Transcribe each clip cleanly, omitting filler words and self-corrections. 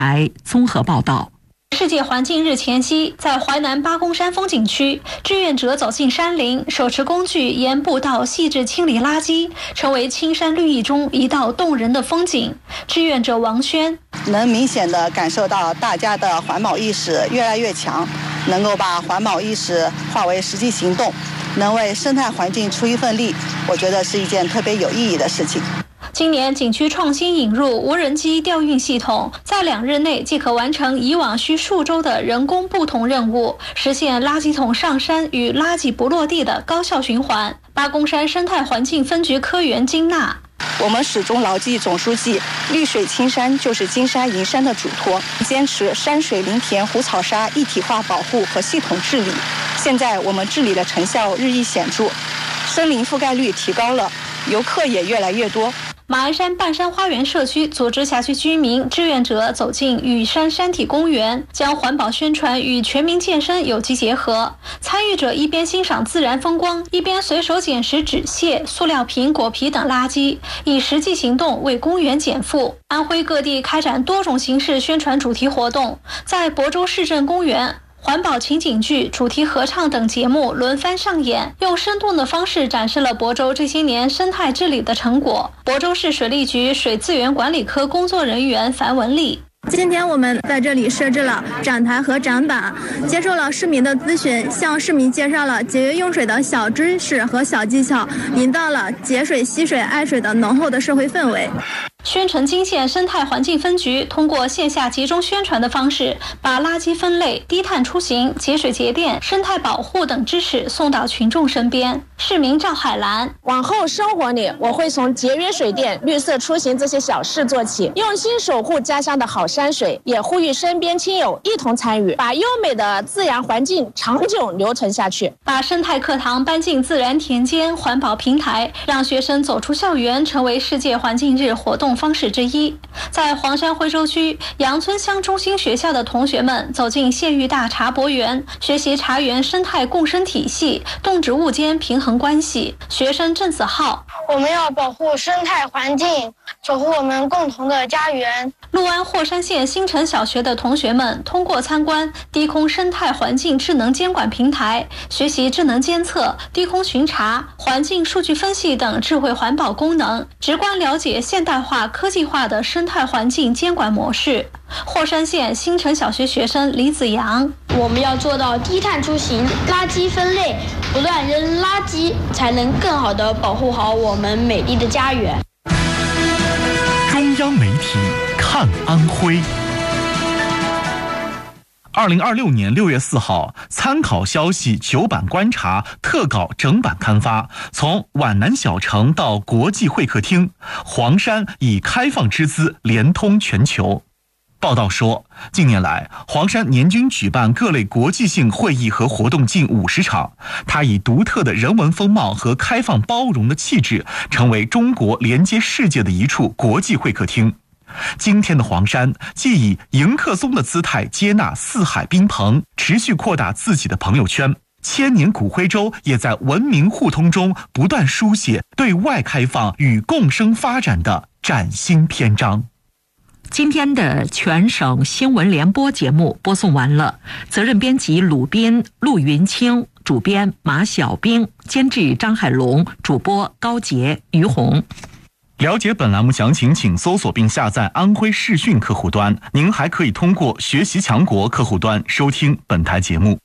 台综合报道。 世界环境日前夕，在淮南八公山风景区，志愿者走进山林，手持工具沿步道细致清理垃圾，成为青山绿意中一道动人的风景。志愿者王轩能明显地感受到大家的环保意识越来越强，能够把环保意识化为实际行动，能为生态环境出一份力，我觉得是一件特别有意义的事情。 今年景区创新引入无人机调运系统，在2日内即可完成以往需数周的人工不同任务，实现垃圾桶上山与垃圾不落地的高效循环。八公山生态环境分局科员金娜， 我们始终牢记总书记绿水青山就是金山银山的嘱托，坚持山水林田湖草沙一体化保护和系统治理。现在我们治理的成效日益显著，森林覆盖率提高了，游客也越来越多。 马鞍山半山花园社区组织辖区居民志愿者走进雨山山体公园，将环保宣传与全民健身有机结合。参与者一边欣赏自然风光，一边随手捡拾纸屑、塑料瓶、果皮等垃圾，以实际行动为公园减负。安徽各地开展多种形式宣传主题活动，在亳州市政公园，环保情景剧、主题合唱等节目轮番上演，用生动的方式展示了亳州这些年生态治理的成果。亳州市水利局水资源管理科工作人员樊文丽， 今天我们在这里设置了展台和展板，接受了市民的咨询，向市民介绍了节约用水的小知识和小技巧，营造了节水、惜水、爱水的浓厚的社会氛围。 宣城金县生态环境分局通过线下集中宣传的方式，把垃圾分类、低碳出行、节水节电、生态保护等知识送到群众身边。市民赵海兰， 往后生活里，我会从节约水电、绿色出行这些小事做起，用心守护家乡的好山水，也呼吁身边亲友一同参与，把优美的自然环境长久留存下去。 把生态课堂搬进自然田间，环保平台，让学生走出校园，成为世界环境日活动方式之一。在黄山徽州区杨村乡中心学校的同学们走进县域大茶博园，学习茶园生态共生体系、动植物间平衡关系。学生郑子浩， 我们要保护生态环境，守护我们共同的家园。 六安霍山县新城小学的同学们通过参观低空生态环境智能监管平台，学习智能监测、低空巡查、环境数据分析等智慧环保功能，直观了解现代化科技化的生态环境监管模式。霍山县新城小学学生李子阳， 我们要做到低碳出行、垃圾分类，不乱扔垃圾，才能更好地保护好我们美丽的家园。 中央媒体看安徽。2026年6月4号，参考消息9版观察特稿整版刊发，从皖南小城到国际会客厅，黄山以开放之姿连通全球。报道说，近年来黄山年均举办各类国际性会议和活动近50场，它以独特的人文风貌和开放包容的气质，成为中国连接世界的一处国际会客厅。今天的黄山既以迎客松的姿态接纳四海宾朋，持续扩大自己的朋友圈，千年古徽州也在文明互通中不断书写对外开放与共生发展的崭新篇章。 今天的全省新闻联播节目播送完了，责任编辑鲁斌、陆云清，主编马小兵，监制张海龙，主播高杰、于红。 了解本栏目详情，请搜索并下载安徽视讯客户端。您还可以通过学习强国客户端收听本台节目。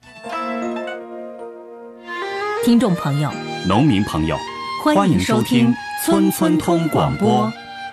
听众朋友、 农民朋友， 欢迎收听村村通广播。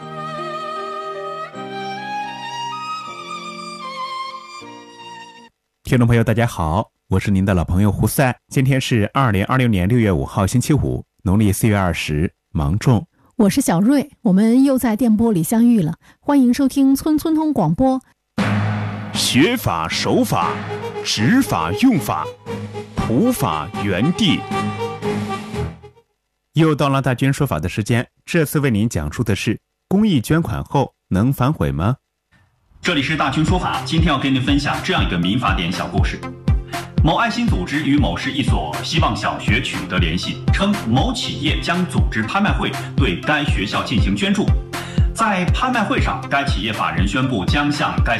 听众朋友大家好，我是您的老朋友胡赛。今天是2026年6月5号星期五，农历4月20，芒种。 我是小瑞，我们又在电波里相遇了，欢迎收听村村通广播。 学法守法，执法用法，普法原地。 又到了大军说法的时间，这次为您讲述的是公益捐款后能反悔吗？ 这里是大军说法，今天要跟您分享这样一个民法典小故事。某爱心组织与某市一所希望小学取得联系，称某企业将组织拍卖会对该学校进行捐助。 在拍卖会上，该企业法人宣布将向该